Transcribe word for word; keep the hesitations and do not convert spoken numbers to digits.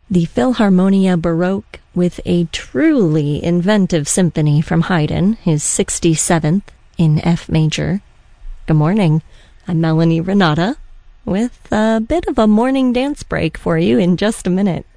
the Philharmonia Baroque with a truly inventive symphony from Haydn, his sixty-seventh in F major. Good morning, I'm Melanie Renata with a bit of a morning dance break for you in just a minute.